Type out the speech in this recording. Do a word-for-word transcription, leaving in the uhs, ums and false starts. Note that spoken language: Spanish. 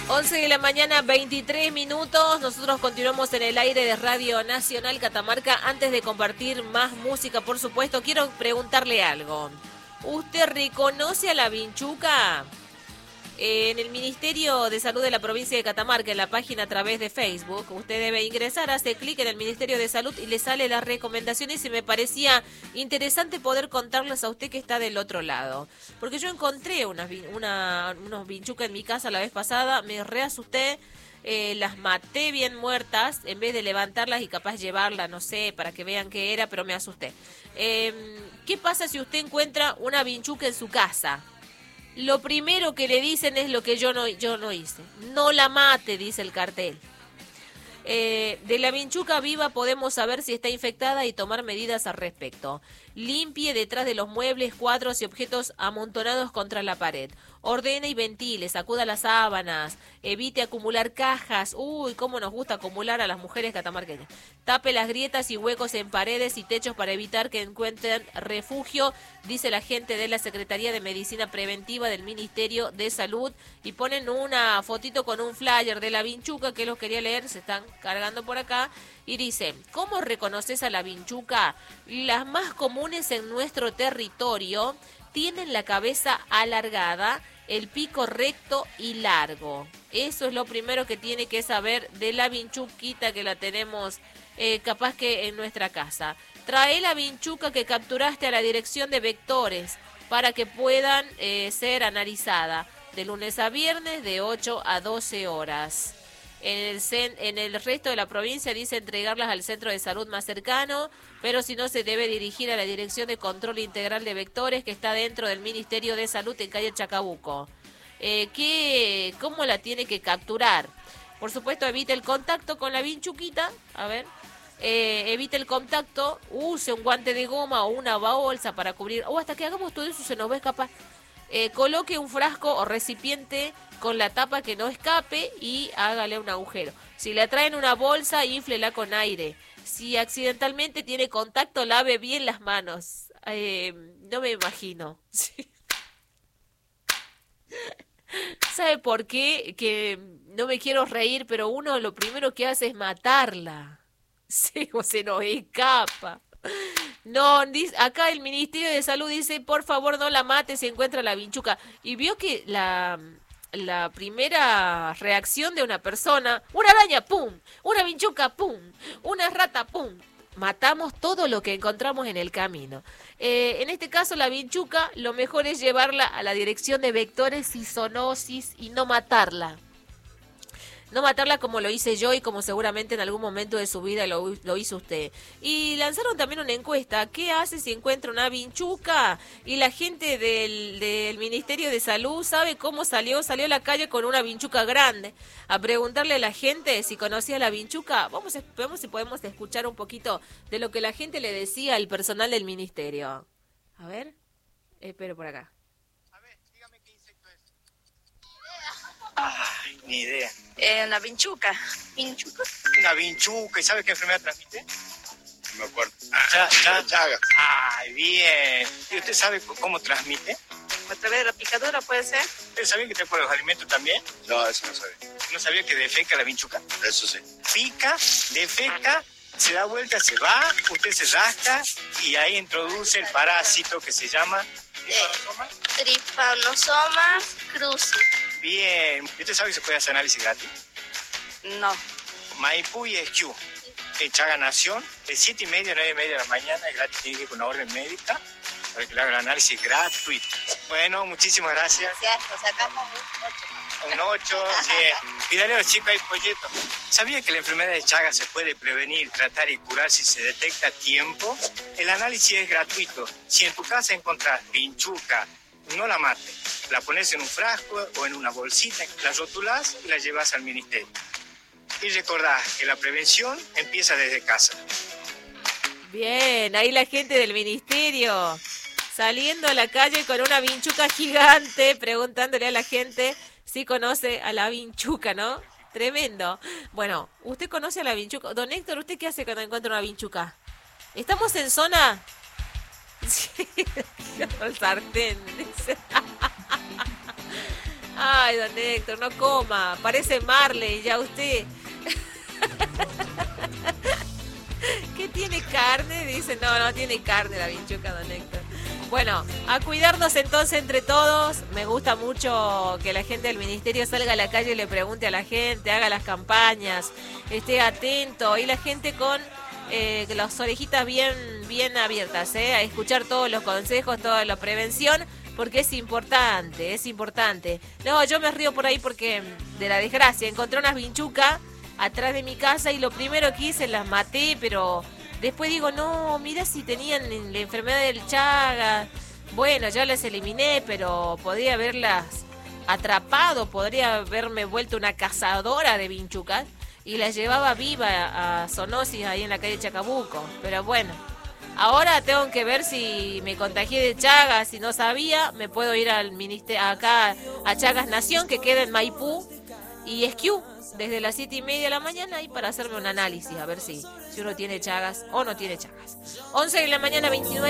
once de la mañana, veintitrés minutos. Nosotros continuamos en el aire de Radio Nacional Catamarca. Antes de compartir más música, por supuesto, quiero preguntarle algo. ¿Usted reconoce a la vinchuca? En el Ministerio de Salud de la provincia de Catamarca, en la página a través de Facebook, usted debe ingresar, hace clic en el Ministerio de Salud y le sale las recomendaciones, y me parecía interesante poder contarles a usted que está del otro lado. Porque yo encontré unas, una, unos vinchucas en mi casa la vez pasada, me reasusté, eh, las maté bien muertas, en vez de levantarlas y capaz llevarlas, no sé, para que vean qué era, pero me asusté. Eh, ¿Qué pasa si usted encuentra una vinchuca en su casa? Lo primero que le dicen es lo que yo no, yo no hice. No la mate, dice el cartel. Eh, de la vinchuca viva podemos saber si está infectada y tomar medidas al respecto. Limpie detrás de los muebles, cuadros y objetos amontonados contra la pared. Ordene y ventile, sacuda las sábanas, evite acumular cajas. Uy, cómo nos gusta acumular a las mujeres catamarqueñas. Tape las grietas y huecos en paredes y techos para evitar que encuentren refugio, dice la gente de la Secretaría de Medicina Preventiva del Ministerio de Salud. Y ponen una fotito con un flyer de la vinchuca que los quería leer, se están cargando por acá. Y dice, ¿cómo reconoces a la vinchuca? Las más comunes en nuestro territorio tienen la cabeza alargada, el pico recto y largo. Eso es lo primero que tiene que saber de la vinchuquita que la tenemos eh, capaz que en nuestra casa. Trae la vinchuca que capturaste a la dirección de vectores para que puedan eh, ser analizada de lunes a viernes de ocho a doce horas. En el, cen, en el resto de la provincia dice entregarlas al centro de salud más cercano, pero si no se debe dirigir a la Dirección de Control Integral de Vectores, que está dentro del Ministerio de Salud en calle Chacabuco. Eh, ¿qué, ¿Cómo la tiene que capturar? Por supuesto, evite el contacto con la vinchuquita. A ver, eh, evite el contacto, use un guante de goma o una bolsa para cubrir, o hasta que hagamos todo eso se nos va a escapar. Eh, coloque un frasco o recipiente con la tapa que no escape y hágale un agujero. Si le traen una bolsa, inflela con aire. Si accidentalmente tiene contacto, lave bien las manos. Eh, no me imagino. ¿Sabe por qué? Que no me quiero reír, pero uno lo primero que hace es matarla. Sí, o se nos escapa. No, dice, acá el Ministerio de Salud dice, por favor no la mate si encuentra la vinchuca. Y vio que la, la primera reacción de una persona, una araña, pum, una vinchuca, pum, una rata, pum. Matamos todo lo que encontramos en el camino. Eh, en este caso, la vinchuca, lo mejor es llevarla a la dirección de vectores y zoonosis y no matarla. No matarla como lo hice yo y como seguramente en algún momento de su vida lo, lo hizo usted. Y lanzaron también una encuesta. ¿Qué hace si encuentra una vinchuca? Y la gente del, del Ministerio de Salud sabe cómo salió. Salió a la calle con una vinchuca grande a preguntarle a la gente si conocía la vinchuca. Vamos a, vamos si podemos escuchar un poquito de lo que la gente le decía al personal del ministerio. A ver, espero por acá. Ay, ni idea. Eh, una vinchuca. ¿Vinchuca? Una vinchuca. ¿Y sabe qué enfermedad transmite? No me acuerdo. Ya, ya. Chagas. Ay, bien. ¿Y usted sabe cómo transmite? A través de la picadura, ¿puede ser? ¿Usted sabía que te por los alimentos también? No, eso no sabía. ¿No sabía que defeca la vinchuca? Eso sí. Pica, defeca, se da vuelta, se va, usted se rasca y ahí introduce el parásito que se llama... ¿Trypanosoma? Trypanosoma cruzi. Bien. ¿Y usted sabe que se puede hacer análisis gratis? No. Maipú y Esquiú, en Chaga Nación, de siete y media a nueve y media de la mañana, es gratis, tiene que ir con una orden médica para que le haga el análisis gratuito. Bueno, muchísimas gracias. Gracias, nos sacamos un ocho. Un ocho, bien. Y dale a los chicos ahí folleto. ¿Sabía que la enfermedad de Chagas se puede prevenir, tratar y curar si se detecta a tiempo? El análisis es gratuito. Si en tu casa encontrás vinchuca, no la mates. La pones en un frasco o en una bolsita, la rotulás y la llevas al ministerio. Y recordá que la prevención empieza desde casa. Bien, ahí la gente del ministerio saliendo a la calle con una vinchuca gigante, preguntándole a la gente si conoce a la vinchuca, ¿no? Tremendo. Bueno, ¿usted conoce a la vinchuca? Don Héctor, ¿usted qué hace cuando encuentra una vinchuca? ¿Estamos en zona? Sí, el sartén, dice. Ay, don Héctor, no coma. Parece Marley, ya usted. ¿Qué tiene carne? Dice, no, no tiene carne la vinchuca, don Héctor. Bueno, a cuidarnos entonces entre todos. Me gusta mucho que la gente del ministerio salga a la calle y le pregunte a la gente, haga las campañas, esté atento. Y la gente con eh, las orejitas bien, bien abiertas, ¿eh? A escuchar todos los consejos, toda la prevención, porque es importante, es importante. No, yo me río por ahí porque de la desgracia. Encontré unas vinchucas atrás de mi casa y lo primero que hice, las maté, pero después digo, no, mira si tenían la enfermedad del Chagas. Bueno, ya las eliminé, pero podría haberlas atrapado, podría haberme vuelto una cazadora de vinchucas y las llevaba viva a Zoonosis ahí en la calle Chacabuco. Pero bueno, ahora tengo que ver si me contagié de Chagas, si no sabía, me puedo ir al ministerio acá a Chagas Nación, que queda en Maipú, y Esquiú, desde las siete y media de la mañana, y para hacerme un análisis, a ver si, si uno tiene Chagas o no tiene Chagas. once de la mañana, veintinueve.